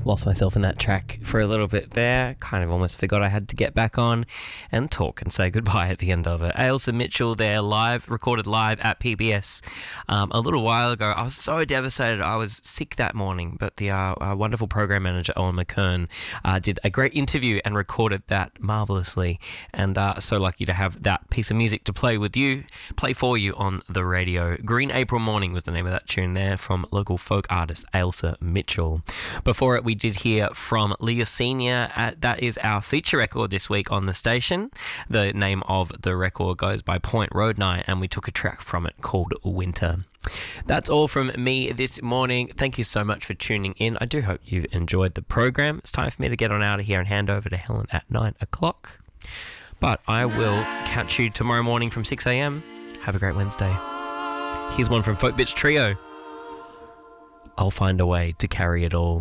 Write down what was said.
Lost myself in that track for a little bit there. Kind of almost forgot I had to get back on and talk and say goodbye at the end of it. Ailsa Mitchell there, recorded live at PBS a little while ago. I was so devastated. I was sick that morning, but the wonderful program manager, Owen McKern, did a great interview and recorded that marvellously. And so lucky to have that piece of music to play for you on the radio. Green April Morning was the name of that tune there from local folk artist Ailsa Mitchell. Before it, we did hear from Leah Senior. That is our feature record this week on the station. The name of the record goes by Point Road Night, and we took a track from it called Winter. That's all from me this morning. Thank you so much for tuning in. I do hope you've enjoyed the program. It's time for me to get on out of here and hand over to Helen at 9 o'clock. But I will catch you tomorrow morning from 6 a.m. Have a great Wednesday. Here's one from Folk Bitch Trio. I'll find a way to carry it all.